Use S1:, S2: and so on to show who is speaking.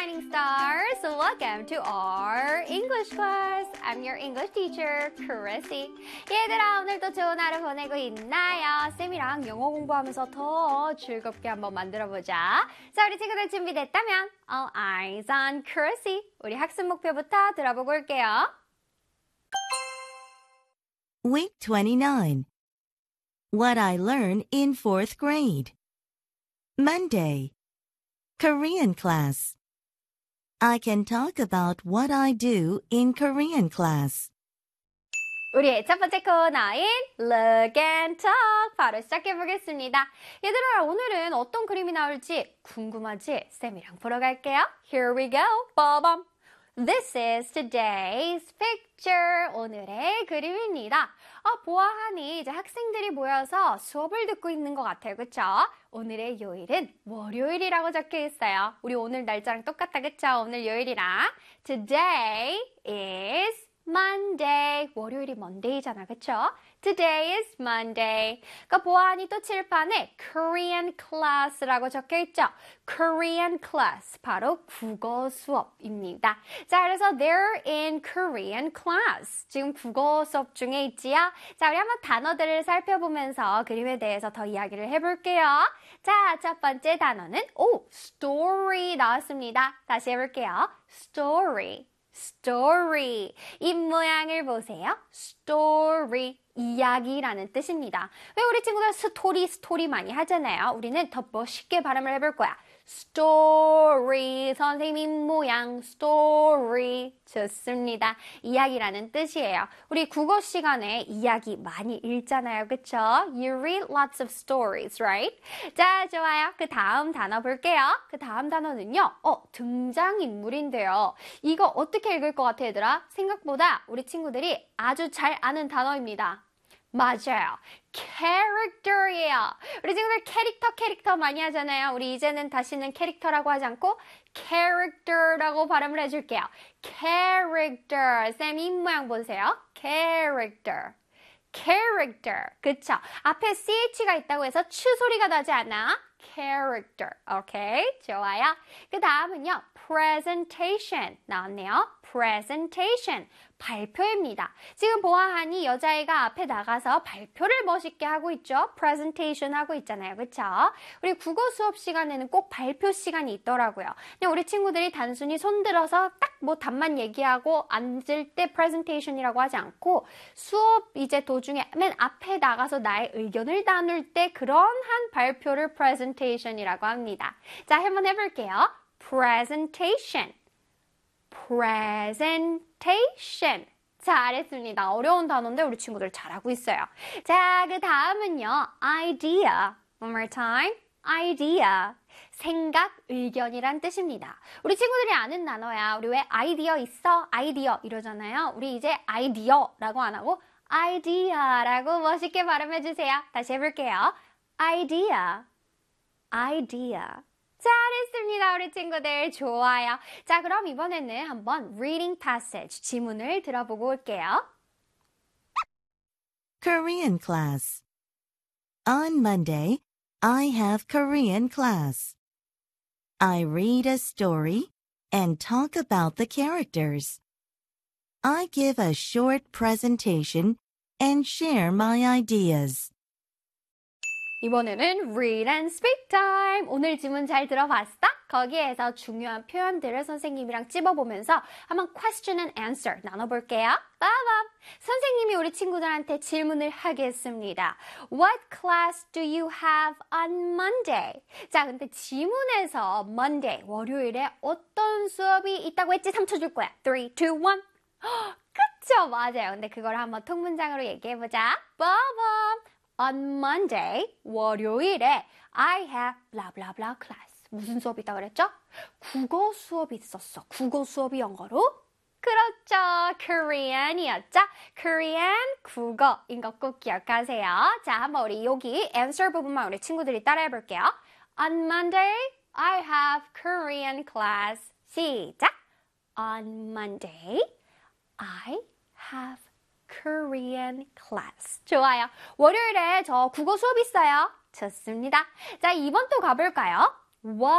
S1: Shining Stars! Welcome to our English class. I'm your English teacher, Chrissy. 얘들아, 오늘도 좋은 하루 보내고 있나요? 쌤이랑 영어 공부하면서 더 즐겁게 한번 만들어보자. 자, 우리 친구들 준비됐다면 All eyes on Chrissy. 우리 학습 목표부터 들어보고 올게요.
S2: Week 29. What I learned in 4th grade. Monday. Korean class. I can talk about what I do in Korean class.
S1: 우리의 첫 번째 코너인 Look and Talk 바로 시작해 보겠습니다. 얘들아, 오늘은 어떤 그림이 나올지 궁금하지? 쌤이랑 보러 갈게요. Here we go. 빠밤. This is today's picture. 오늘의 그림입니다. 보아하니 이제 학생들이 모여서 수업을 듣고 있는 것 같아요. 그쵸? 오늘의 요일은 월요일이라고 적혀 있어요. 우리 오늘 날짜랑 똑같다. 그쵸? 오늘 요일이랑. Today is Monday. 월요일이 Monday잖아. 그쵸? Today is Monday. 그러니까 보아하니 또 칠판에 Korean class라고 적혀 있죠. Korean class. 바로 국어 수업입니다. 자, 그래서 they're in Korean class. 지금 국어 수업 중에 있지요? 자, 우리 한번 단어들을 살펴보면서 그림에 대해서 더 이야기를 해볼게요. 자, 첫 번째 단어는 story 나왔습니다. 다시 해볼게요. story. story. 입 모양을 보세요. story. 이야기라는 뜻입니다. 왜 우리 친구들 스토리 많이 하잖아요. 우리는 더 멋있게 발음을 해볼 거야. story. 선생님 입 모양 story. 좋습니다. 이야기라는 뜻이에요. 우리 국어 시간에 이야기 많이 읽잖아요. 그쵸? You read lots of stories, right? 자, 좋아요. 그 다음 단어 볼게요. 그 다음 단어는요. 등장인물인데요. 이거 어떻게 읽을 것 같아, 얘들아? 생각보다 우리 친구들이 아주 잘 아는 단어입니다. 맞아요. character이에요. 우리 친구들 캐릭터 많이 하잖아요. 우리 이제는 다시는 캐릭터라고 하지 않고 character라고 발음을 해줄게요. character. 쌤 입 모양 보세요. character. character. 그쵸? 앞에 ch가 있다고 해서 추 소리가 나지 않아? character. 오케이? 좋아요. 그 다음은요. presentation. 나왔네요. presentation. 발표입니다. 지금 보아하니 여자애가 앞에 나가서 발표를 멋있게 하고 있죠. presentation 하고 있잖아요. 그쵸? 우리 국어 수업 시간에는 꼭 발표 시간이 있더라고요. 그냥 우리 친구들이 단순히 손들어서 딱 뭐 답만 얘기하고 앉을 때 presentation이라고 하지 않고 수업 이제 도중에 맨 앞에 나가서 나의 의견을 나눌 때 그런 발표를 presentation이라고 합니다. 자, 한번 해볼게요. presentation. presentation. 잘했습니다. 어려운 단어인데 우리 친구들 잘하고 있어요. 자, 그 다음은요. idea. One more time. idea. 생각, 의견이란 뜻입니다. 우리 친구들이 아는 단어야. 우리 왜 아이디어 있어? 아이디어 이러잖아요. 우리 이제 아이디어라고 안 하고 idea라고 멋있게 발음해주세요. 다시 해볼게요. idea. idea. 잘했습니다. 우리 친구들 좋아요. 자, 그럼 이번에는 한번 reading passage 지문을 들어보고 올게요.
S2: Korean class. On Monday, I have Korean class. I read a story and talk about the characters. I give a short presentation and share my ideas.
S1: 이번에는 read and speak time. 오늘 지문 잘 들어봤어? 거기에서 중요한 표현들을 선생님이랑 찝어보면서 한번 question and answer 나눠볼게요. 빠밤! 선생님이 우리 친구들한테 질문을 하겠습니다. What class do you have on Monday? 자, 근데 지문에서 Monday, 월요일에 어떤 수업이 있다고 했지? 3초 줄 거야. 3, 2, 1. 그쵸? 맞아요. 근데 그걸 한번 통문장으로 얘기해보자. 빠밤! On Monday, 월요일에 I have blah blah blah class. 무슨 수업이 있다고 그랬죠? 국어 수업이 있었어. 국어 수업이 영어로? 그렇죠. Korean이었죠. Korean 국어인 거 꼭 기억하세요. 자, 한번 우리 여기 answer 부분만 우리 친구들이 따라해 볼게요. On Monday, I have Korean class. 시작. On Monday, I have Korean class. 좋아요. 월요일에 저 국어 수업 있어요. 좋습니다. 자, 2번 또 가볼까요? What